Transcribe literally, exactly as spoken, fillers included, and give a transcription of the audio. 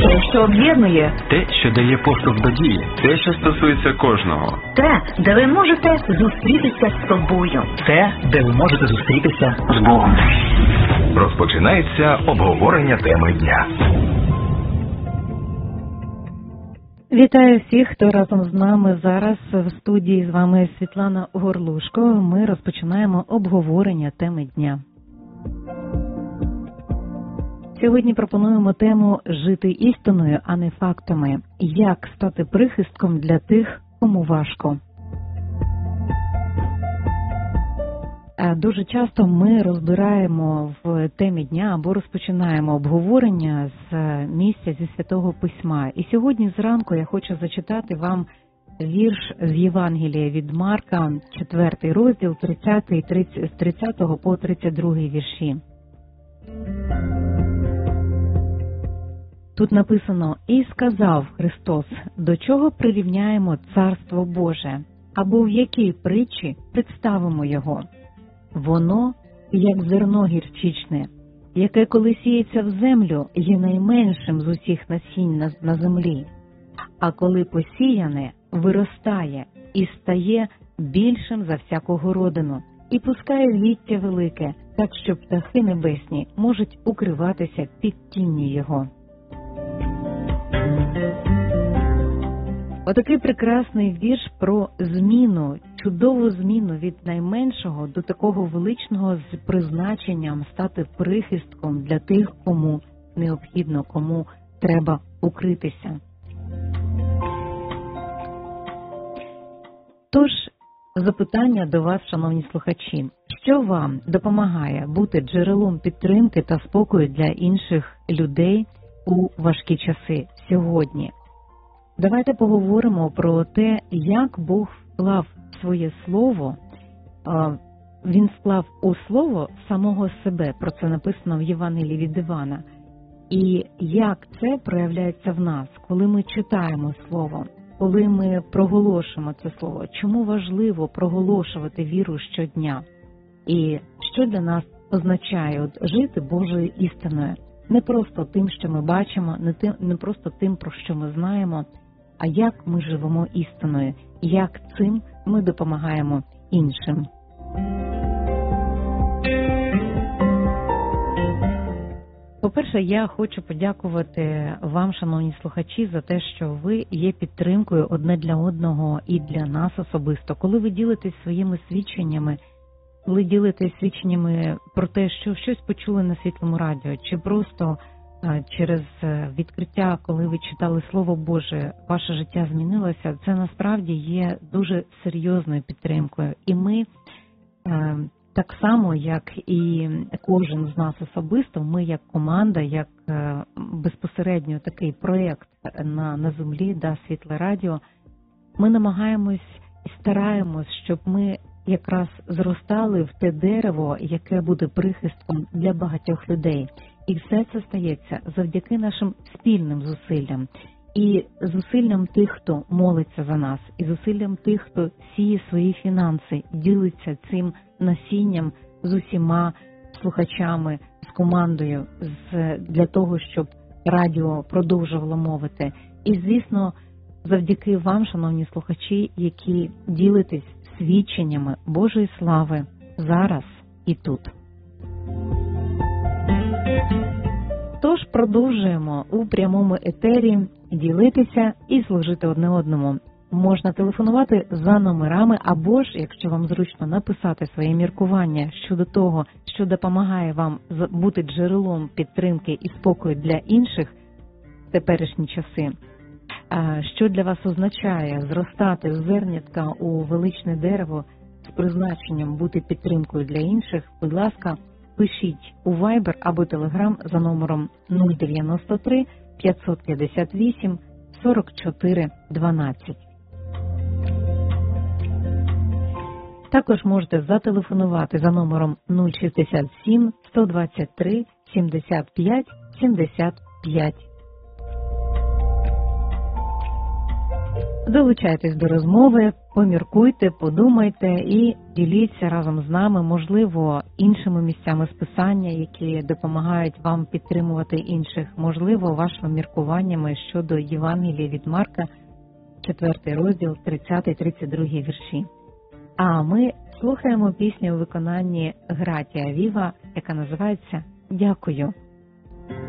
Те, що об'єднує. Те, що дає поштовх до дії. Те, що стосується кожного. Те, де ви можете зустрітися з собою. Те, де ви можете зустрітися з Богом. Розпочинається обговорення теми дня. Вітаю всіх, хто разом з нами зараз в студії. З вами Світлана Горлушко. Ми розпочинаємо обговорення теми дня. Сьогодні пропонуємо тему «Жити істиною, а не фактами». Як стати прихистком для тих, кому важко. Дуже часто ми розбираємо в темі дня або розпочинаємо обговорення з місця зі Святого Письма. І сьогодні зранку я хочу зачитати вам вірш з Євангелія від Марка, четвертий розділ, тридцятий, з тридцятого по тридцять другий вірші. Тут написано: «І сказав Христос, до чого прирівняємо Царство Боже, або в якій притчі представимо його? Воно, як зерно гірчичне, яке коли сіється в землю, є найменшим з усіх насінь на, на землі, а коли посіяне, виростає і стає більшим за всяку городину, і пускає віття велике, так що птахи небесні можуть укриватися під тінню його». Отакий прекрасний вірш про зміну, чудову зміну від найменшого до такого величного з призначенням стати прихистком для тих, кому необхідно, кому треба укритися. Тож, запитання до вас, шановні слухачі. Що вам допомагає бути джерелом підтримки та спокою для інших людей у важкі часи сьогодні? Давайте поговоримо про те, як Бог вклав своє слово, Він вклав у слово самого себе, про це написано в Євангелії від Івана, і як це проявляється в нас, коли ми читаємо слово, коли ми проголошуємо це слово, чому важливо проголошувати віру щодня, і що для нас означає от, жити Божою істиною, не просто тим, що ми бачимо, не, тим, не просто тим, про що ми знаємо, а як ми живемо істиною, як цим ми допомагаємо іншим. По-перше, я хочу подякувати вам, шановні слухачі, за те, що ви є підтримкою одне для одного і для нас особисто. Коли ви ділитесь своїми свідченнями, коли ділитесь свідченнями про те, що щось почули на Світлому радіо, чи просто через відкриття, коли ви читали Слово Боже, ваше життя змінилося, це насправді є дуже серйозною підтримкою. І ми, так само, як і кожен з нас особисто, ми як команда, як безпосередньо такий проєкт на, на землі, да, Світле Радіо, ми намагаємось і стараємось, щоб ми якраз зростали в те дерево, яке буде прихистком для багатьох людей. І все це стається завдяки нашим спільним зусиллям. І зусиллям тих, хто молиться за нас, і зусиллям тих, хто сіє свої фінанси, ділиться цим насінням з усіма слухачами, з командою, з, для того, щоб радіо продовжувало мовити. І, звісно, завдяки вам, шановні слухачі, які ділитесь свідченнями Божої слави зараз і тут. Тож продовжуємо у прямому етері ділитися і служити одне одному. Можна телефонувати за номерами, або ж, якщо вам зручно, написати своє міркування щодо того, що допомагає вам бути джерелом підтримки і спокою для інших в теперішні часи. Що для вас означає зростати з зернятка у величне дерево з призначенням бути підтримкою для інших, будь ласка, пишіть у Viber або Telegram за номером нуль дев'яносто три п'ятсот п'ятдесят вісім сорок чотири дванадцять. Також можете зателефонувати за номером нуль шістдесят сім сто двадцять три сімдесят п'ять сімдесят п'ять. Долучайтесь до розмови, поміркуйте, подумайте і діліться разом з нами, можливо, іншими місцями з Писання, які допомагають вам підтримувати інших, можливо, вашими міркуваннями щодо Євангелія від Марка, четвертий розділ, тридцятий тридцять другий вірші. А ми слухаємо пісню у виконанні Гратія Віва, яка називається «Дякую».